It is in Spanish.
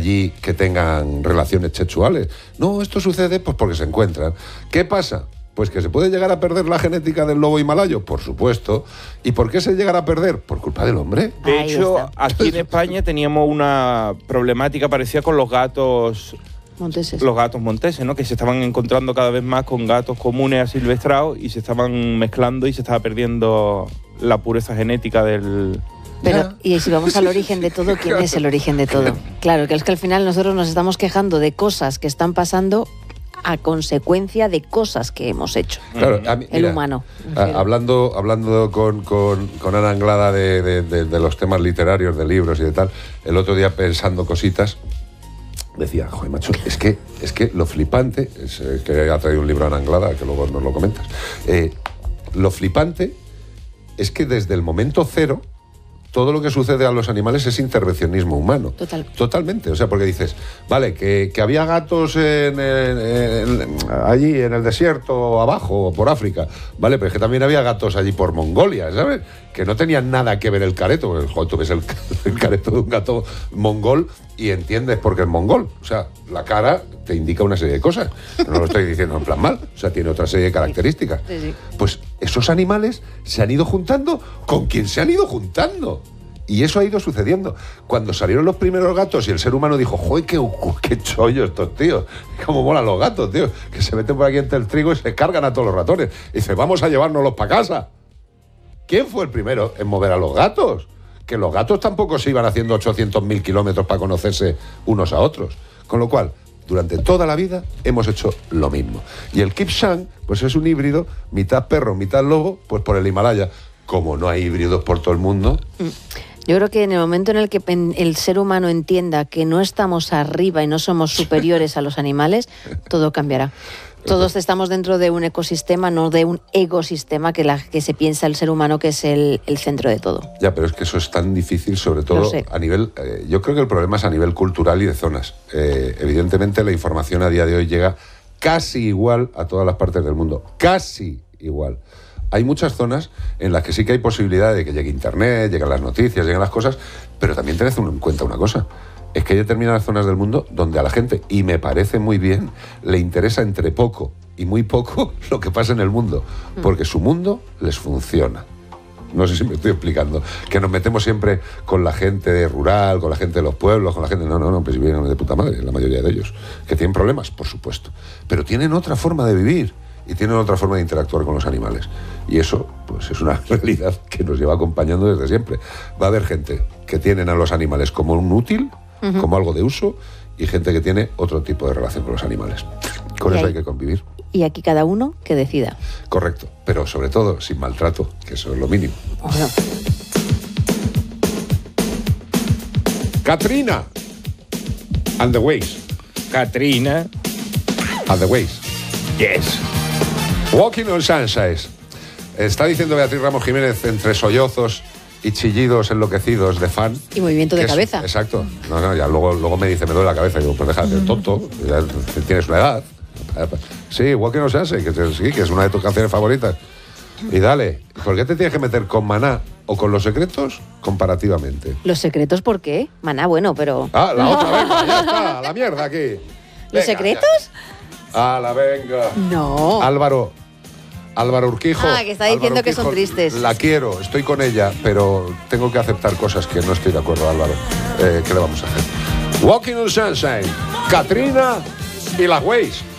allí que tengan relaciones sexuales. No, esto sucede pues porque se encuentran. ¿Qué pasa? Pues que se puede llegar a perder la genética del lobo himalayo, por supuesto. ¿Y por qué se llegará a perder? Por culpa del hombre. De hecho, aquí en España teníamos una problemática parecida con los gatos monteses. Los gatos monteses, ¿no? Que se estaban encontrando cada vez más con gatos comunes asilvestrados y se estaban mezclando y se estaba perdiendo la pureza genética del... Pero, y si vamos al origen de todo, ¿quién es el origen de todo? Claro, que es que al final nosotros nos estamos quejando de cosas que están pasando a consecuencia de cosas que hemos hecho. Claro, el humano. Hablando con Ana Anglada de los temas literarios, de libros y de tal, el otro día pensando cositas, decía, joder, macho, es que lo flipante, es que ha traído un libro Ana Anglada, que luego nos lo comentas, lo flipante es que desde el momento cero, todo lo que sucede a los animales es intervencionismo humano. Totalmente. O sea, porque dices, vale, que había gatos allí en el desierto, abajo, por África. Vale, pero es que también había gatos allí por Mongolia, ¿sabes? Que no tenían nada que ver el careto. Porque, joder, tú ves el careto de un gato mongol y entiendes por qué es mongol. O sea, la cara te indica una serie de cosas. No lo estoy diciendo en plan mal. O sea, tiene otra serie de características. Sí. Pues esos animales se han ido juntando con quien se han ido juntando. Y eso ha ido sucediendo. Cuando salieron los primeros gatos y el ser humano dijo, joder, qué chollo estos tíos. Cómo molan los gatos, tío. Que se meten por aquí entre el trigo y se cargan a todos los ratones. Y dice, vamos a llevárnoslos para casa. ¿Quién fue el primero en mover a los gatos? Que los gatos tampoco se iban haciendo 800.000 kilómetros para conocerse unos a otros. Con lo cual, durante toda la vida hemos hecho lo mismo. Y el Kipsang, pues es un híbrido, mitad perro, mitad lobo, pues por el Himalaya. Como no hay híbridos por todo el mundo... Yo creo que en el momento en el que el ser humano entienda que no estamos arriba y no somos superiores a los animales, todo cambiará. Todos estamos dentro de un ecosistema, no de un ecosistema que se piensa el ser humano que es el centro de todo. Ya, pero es que eso es tan difícil, sobre todo a nivel... yo creo que el problema es a nivel cultural y de zonas. Evidentemente la información a día de hoy llega casi igual a todas las partes del mundo. Casi igual. Hay muchas zonas en las que sí que hay posibilidad de que llegue internet, lleguen las noticias, lleguen las cosas, pero también tened en cuenta una cosa. Es que hay determinadas zonas del mundo donde a la gente, y me parece muy bien, le interesa entre poco y muy poco lo que pasa en el mundo, porque su mundo les funciona. No sé si me estoy explicando. Que nos metemos siempre con la gente rural, con la gente de los pueblos, con la gente... No, pues viven de puta madre, la mayoría de ellos. Que tienen problemas, por supuesto. Pero tienen otra forma de vivir. Y tienen otra forma de interactuar con los animales. Y eso, pues es una realidad que nos lleva acompañando desde siempre. Va a haber gente que tienen a los animales como un útil, como algo de uso, y gente que tiene otro tipo de relación con los animales. Con eso hay que convivir. Y aquí cada uno que decida. Correcto, pero sobre todo sin maltrato, que eso es lo mínimo. Bueno. Katrina and the Waves. Katrina and the Waves. Yes. Walking on Sunshine. Está diciendo Beatriz Ramos Jiménez entre sollozos y chillidos enloquecidos de fan. Y movimiento de cabeza. Exacto. No, ya luego me dice, me duele la cabeza. Y digo, pues déjate, tonto, ya tienes una edad. Sí, Walking on Sunshine, que es una de tus canciones favoritas. Y dale, ¿por qué te tienes que meter con Maná o con Los Secretos comparativamente? ¿Los Secretos por qué? Maná, bueno, pero... Ah, la otra, venga, ya está, la mierda aquí. Venga, ¿Los Secretos? ¡Hala, venga! No. Álvaro Urquijo. Ah, que está diciendo que son tristes. La quiero, estoy con ella, pero tengo que aceptar cosas que no estoy de acuerdo, Álvaro. ¿Qué le vamos a hacer? Walking on Sunshine, Katrina y las Waves.